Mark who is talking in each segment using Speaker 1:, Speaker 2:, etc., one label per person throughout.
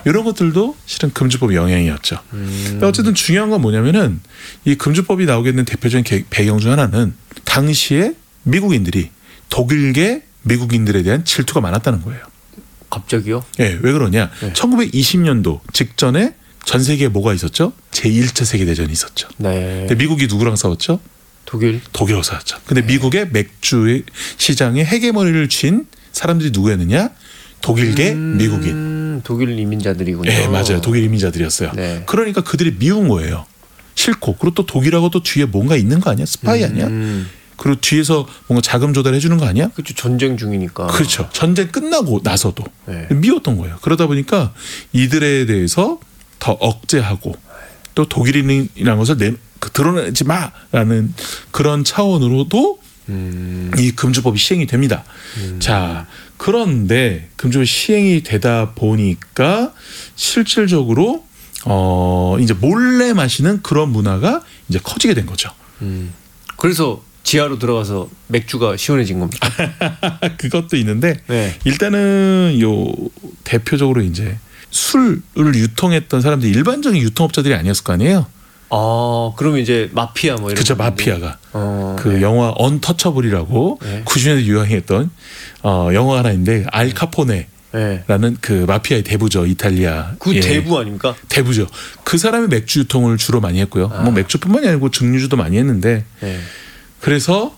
Speaker 1: 이런 것들도 실은 금주법의 영향이었죠. 근데 어쨌든 중요한 건 뭐냐면은 이 금주법이 나오게 된 대표적인 배경 중 하나는 당시에 미국인들이 독일계 미국인들에 대한 질투가 많았다는 거예요.
Speaker 2: 갑자기요?
Speaker 1: 예, 왜 그러냐?
Speaker 2: 네.
Speaker 1: 1920년도 직전에 전 세계에 뭐가 있었죠? 제1차 세계대전이 있었죠.
Speaker 2: 네.
Speaker 1: 근데 미국이 누구랑 싸웠죠?
Speaker 2: 독일.
Speaker 1: 싸웠죠. 근데 미국의 맥주 시장에 헤게모니를 쥔 사람들이 누구였느냐? 독일계 미국인.
Speaker 2: 독일 이민자들이군요.
Speaker 1: 네, 맞아요. 독일 이민자들이었어요.
Speaker 2: 네.
Speaker 1: 그러니까 그들이 미운 거예요. 싫고. 그리고 또 독일하고 또 뒤에 뭔가 있는 거 아니야? 스파이 아니야? 그리고 뒤에서 뭔가 자금 조달해 주는 거 아니야?
Speaker 2: 그렇죠. 전쟁 중이니까.
Speaker 1: 그렇죠. 전쟁 끝나고 나서도
Speaker 2: 네.
Speaker 1: 미웠던 거예요. 그러다 보니까 이들에 대해서 더 억제하고 또 독일인이라는 것을 드러내지 마라는 그런 차원으로도 이 금주법이 시행이 됩니다. 자, 그런데 금주법이 시행이 되다 보니까 실질적으로 이제 몰래 마시는 그런 문화가 이제 커지게 된 거죠.
Speaker 2: 그래서 지하로 들어가서 맥주가 시원해진 겁니다.
Speaker 1: 그것도 있는데
Speaker 2: 네.
Speaker 1: 일단은 요 대표적으로 이제 술을 유통했던 사람들이 일반적인 유통업자들이 아니었을 거 아니에요.
Speaker 2: 그러면 이제 마피아 뭐 이런.
Speaker 1: 그죠, 마피아가. 그
Speaker 2: 네.
Speaker 1: 영화 언터처블이라고
Speaker 2: 네.
Speaker 1: 90년대 유행했던 영화 하나 있는데 알 카포네라는
Speaker 2: 네.
Speaker 1: 그 마피아의 대부죠, 이탈리아.
Speaker 2: 그 대부 아닙니까?
Speaker 1: 대부죠. 그 사람이 맥주 유통을 주로 많이 했고요. 뭐 맥주뿐만이 아니고 증류주도 많이 했는데
Speaker 2: 네.
Speaker 1: 그래서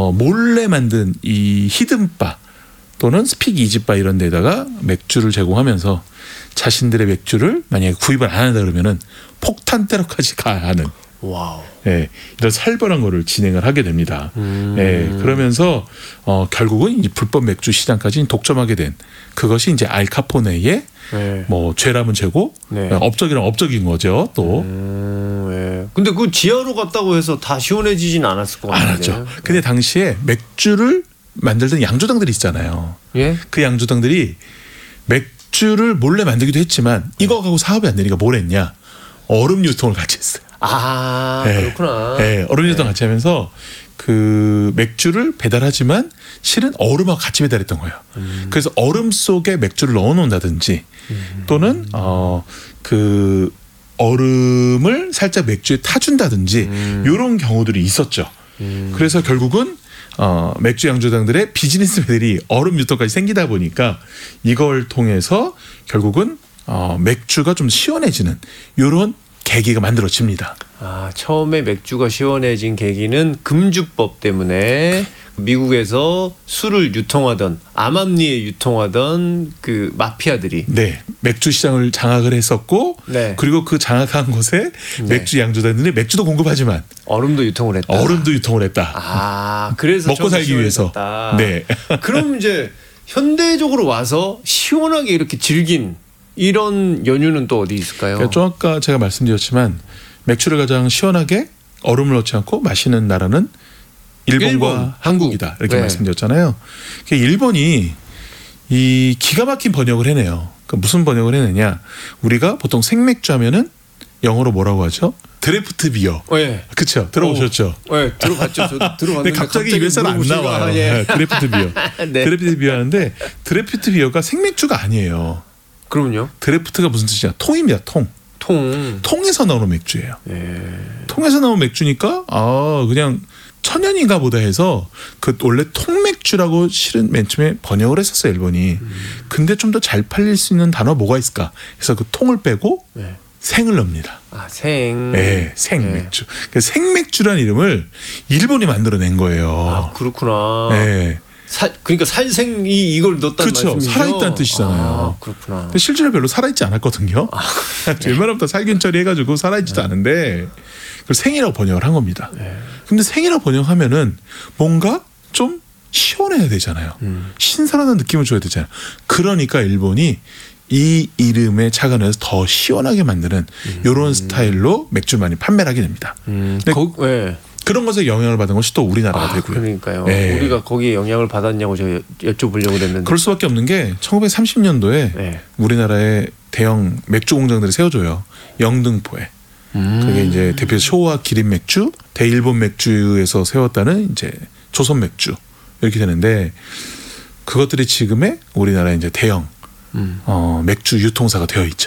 Speaker 1: 몰래 만든 이 히든바 또는 스픽이지바 이런 데다가 맥주를 제공하면서 자신들의 맥주를 만약에 구입을 안 한다 그러면은 폭탄테러까지 가하는
Speaker 2: 와우.
Speaker 1: 예, 이런 살벌한 거를 진행을 하게 됩니다. 예, 그러면서 결국은 이 불법 맥주 시장까지 독점하게 된 그것이 이제 알 카포네의
Speaker 2: 네.
Speaker 1: 뭐 죄라면 죄고
Speaker 2: 네.
Speaker 1: 업적이란 업적인 거죠. 또
Speaker 2: 네. 근데 그 지하로 갔다고 해서 다 시원해지진 않았을 것 같은데.
Speaker 1: 알았죠. 근데 당시에 맥주를 만들던 양조장들이 있잖아요.
Speaker 2: 예?
Speaker 1: 그 양조장들이 맥주를 몰래 만들기도 했지만 이거 갖고 사업이 안 되니까 뭘 했냐? 얼음 유통을 같이 했어요. 네.
Speaker 2: 그렇구나.
Speaker 1: 네, 얼음 유통 같이 하면서 그 맥주를 배달하지만 실은 얼음하고 같이 배달했던 거예요. 그래서 얼음 속에 맥주를 넣어 놓는다든지 또는 그 얼음을 살짝 맥주에 타준다든지 이런 경우들이 있었죠. 그래서 결국은 맥주 양조장들의 비즈니스들이 얼음 유통까지 생기다 보니까 이걸 통해서 결국은 맥주가 좀 시원해지는 이런 계기가 만들어집니다.
Speaker 2: 처음에 맥주가 시원해진 계기는 금주법 때문에 미국에서 술을 유통하던 암암리에 유통하던 그 마피아들이
Speaker 1: 네, 맥주 시장을 장악을 했었고
Speaker 2: 네.
Speaker 1: 그리고 그 장악한 곳에 맥주 양조장들이 맥주도 공급하지만
Speaker 2: 얼음도 유통을 했다.
Speaker 1: 얼음도 유통을 했다.
Speaker 2: 그래서
Speaker 1: 먹고 살기 위해서. 네.
Speaker 2: 그럼 이제 현대적으로 와서 시원하게 이렇게 즐긴 이런 연유는 또 어디 있을까요?
Speaker 1: 그러니까 좀 아까 제가 말씀드렸지만 맥주를 가장 시원하게 얼음을 넣지 않고 마시는 나라는 일본과 한국이다 이렇게
Speaker 2: 네.
Speaker 1: 말씀드렸잖아요. 그러니까 일본이 이 기가 막힌 번역을 해내요. 그러니까 무슨 번역을 해내냐? 우리가 보통 생맥주 하면은 영어로 뭐라고 하죠? 드래프트 비어.
Speaker 2: 네.
Speaker 1: 그렇죠. 들어보셨죠?
Speaker 2: 네, 들어봤죠. 저도 들어봤는데
Speaker 1: 근데 갑자기 입에서 안 나와요.
Speaker 2: 예.
Speaker 1: 드래프트 비어.
Speaker 2: 네.
Speaker 1: 드래프트 비어 하는데 드래프트 비어가 생맥주가 아니에요.
Speaker 2: 그럼요.
Speaker 1: 드래프트가 무슨 뜻이냐? 통입니다. 통. 통에서 나오는 맥주예요. 통에서 나오는 맥주니까 그냥 천연인가 보다 해서 그 원래 통맥주라고 실은 맨 처음에 번역을 했었어요, 일본이. 근데 좀 더 잘 팔릴 수 있는 단어 뭐가 있을까? 그래서 그 통을 빼고 생을 넣습니다.
Speaker 2: 생.
Speaker 1: 네, 생맥주. 그 생맥주라는 이름을 일본이 만들어낸 거예요.
Speaker 2: 그렇구나.
Speaker 1: 네.
Speaker 2: 그러니까 살생이 이걸 넣었다는
Speaker 1: 그렇죠.
Speaker 2: 말씀이죠?
Speaker 1: 살아있다는 뜻이잖아요.
Speaker 2: 그렇구나.
Speaker 1: 근데 실제로 별로 살아있지 않았거든요. 웬만하면 다 살균 처리해가지고 살아있지도 않은데 그걸 생이라고 번역을 한 겁니다. 근데 생이라고 번역하면은 뭔가 좀 시원해야 되잖아요. 신선한 느낌을 줘야 되잖아요. 그러니까 일본이 이 이름에 착안해서 더 시원하게 만드는 이런 스타일로 맥주를 많이 판매를 하게 됩니다. 그런 것에 영향을 받은 것이 또 우리나라가 되고요.
Speaker 2: 그러니까요.
Speaker 1: 네.
Speaker 2: 우리가 거기에 영향을 받았냐고 제가 여쭤보려고 했는데.
Speaker 1: 그럴 수밖에 없는 게 1930년도에 우리나라에 대형 맥주 공장들이 세워져요. 영등포에. 그게 이제 대표 쇼와 기린 맥주, 대일본 맥주에서 세웠다는 이제 조선 맥주 이렇게 되는데 그것들이 지금의 우리나라의 이제 대형 맥주 유통사가 되어 있죠.